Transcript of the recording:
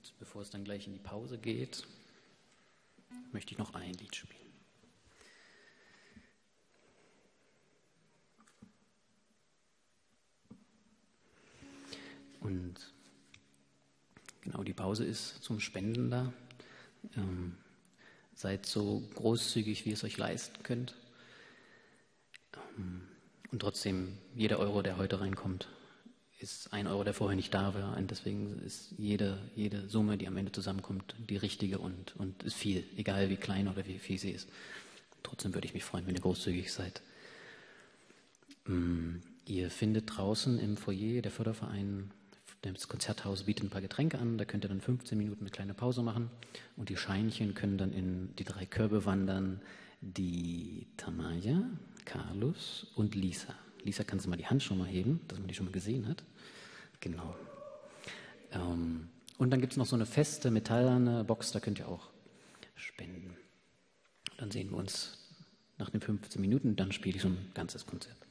bevor es dann gleich in die Pause geht, möchte ich noch ein Lied spielen. Und genau, die Pause ist zum Spenden da. Seid so großzügig, wie ihr es euch leisten könnt. Und trotzdem, jeder Euro, der heute reinkommt, ist ein Euro, der vorher nicht da war. Und deswegen ist jede Summe, die am Ende zusammenkommt, die richtige und ist viel, egal wie klein oder wie viel sie ist. Trotzdem würde ich mich freuen, wenn ihr großzügig seid. Ihr findet draußen im Foyer der Förderverein, das Konzerthaus bietet ein paar Getränke an, da könnt ihr dann 15 Minuten eine kleine Pause machen und die Scheinchen können dann in die 3 Körbe wandern, die Tamaya, Carlos und Lisa. Lisa, kannst du mal die Hand schon mal heben, dass man die schon mal gesehen hat? Genau. Und dann gibt es noch so eine feste metallerne Box, da könnt ihr auch spenden. Dann sehen wir uns nach den 15 Minuten, dann spiele ich so ein ganzes Konzert.